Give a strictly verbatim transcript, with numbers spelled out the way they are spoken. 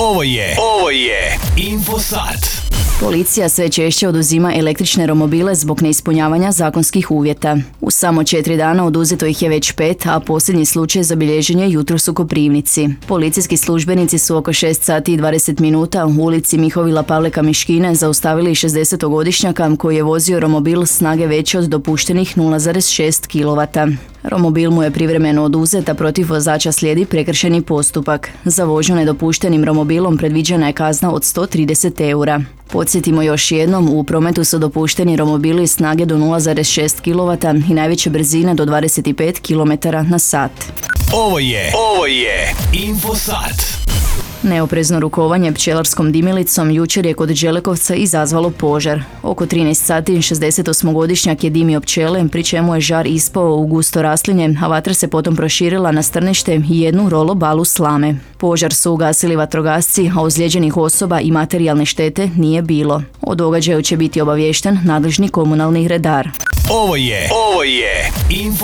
Ovo je, ovo je Infosat. Policija sve češće oduzima električne romobile zbog neispunjavanja zakonskih uvjeta. U samo četiri dana oduzeto ih je već pet, a posljednji slučaj zabilježen je jutros u Koprivnici. Policijski službenici su oko šest sati i dvadeset minuta u ulici Mihovila Pavleka Miškine zaustavili šezdesetogodišnjaka koji je vozio romobil snage veće od dopuštenih nula zarez šest kilovata. Romobil mu je privremeno oduzet, a protiv vozača slijedi prekršajni postupak. Za vožnju nedopuštenim romobilom predviđena je kazna od sto trideset eura. Podsjetimo još jednom, u prometu su dopušteni romobili snage do nula zarez šest kilovata i najveće brzine do dvadeset pet kilometara na sat. Ovo je, ovo je Infosat. Neoprezno rukovanje pčelarskom dimilicom jučer je kod Đelekovca izazvalo požar. Oko trinaest sati šezdesetosmogodišnjak je dimio pčele, pri čemu je žar ispao u gusto raslinje, a vatra se potom proširila na strnište i jednu rolo balu slame. Požar su ugasili vatrogasci, a ozlijeđenih osoba i materijalne štete nije bilo. O događaju će biti obaviješten nadležni komunalni redar. Ovo je, ovo je Infosat.